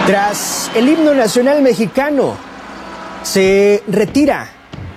Tras el himno nacional mexicano, se retira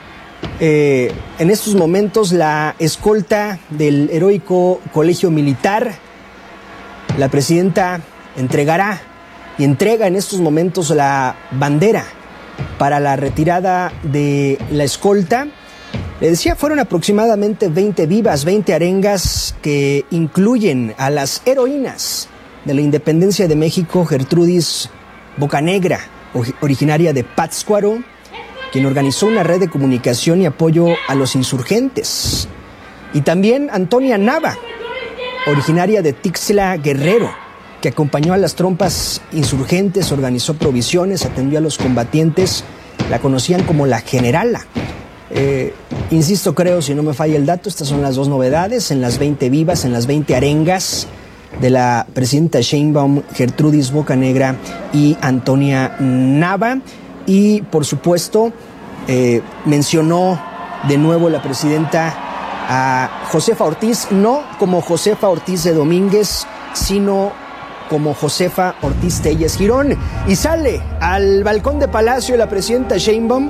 en estos momentos la escolta del heroico Colegio Militar. La presidenta entrega en estos momentos la bandera para la retirada de la escolta. Le decía, fueron aproximadamente 20 vivas, 20 arengas que incluyen a las heroínas de la independencia de México, Gertrudis Bocanegra, originaria de Pátzcuaro, quien organizó una red de comunicación y apoyo a los insurgentes. Y también Antonia Nava, originaria de Tixla, Guerrero, que acompañó a las tropas insurgentes, organizó provisiones, atendió a los combatientes, la conocían como la generala. Insisto, creo, si no me falla el dato, estas son las dos novedades, en las 20 vivas, en las 20 arengas de la presidenta Sheinbaum, Gertrudis Bocanegra y Antonia Nava. Y, por supuesto, mencionó de nuevo la presidenta a Josefa Ortiz, no como Josefa Ortiz de Domínguez, sino como Josefa Ortiz Telles Girón. Y sale al balcón de Palacio la presidenta Sheinbaum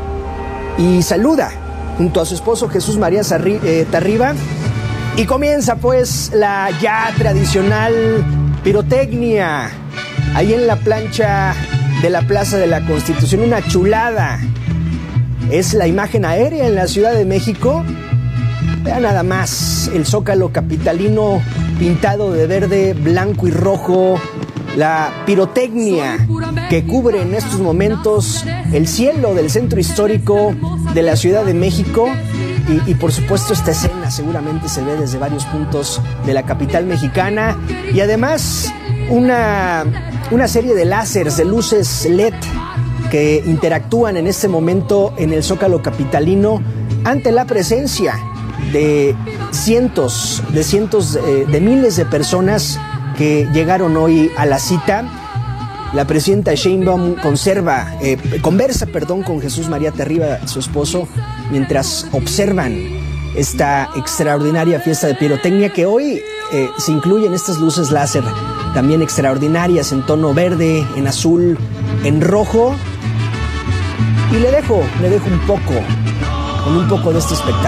y saluda junto a su esposo Jesús María Tarriba. Y comienza pues la ya tradicional pirotecnia ahí en la plancha de la Plaza de la Constitución. Una chulada. Es la imagen aérea en la Ciudad de México. Vean nada más el zócalo capitalino pintado de verde, blanco y rojo. La pirotecnia que cubre en estos momentos el cielo del centro histórico de la Ciudad de México. Y por supuesto esta escena seguramente se ve desde varios puntos de la capital mexicana. Y además una serie de láseres, de luces LED que interactúan en este momento en el zócalo capitalino ante la presencia de cientos de miles de personas que llegaron hoy a la cita. La presidenta Sheinbaum conversa con Jesús María Tarriba, su esposo, mientras observan esta extraordinaria fiesta de pirotecnia que hoy se incluyen estas luces láser también extraordinarias en tono verde, en azul, en rojo. Y le dejo un poco de este espectáculo.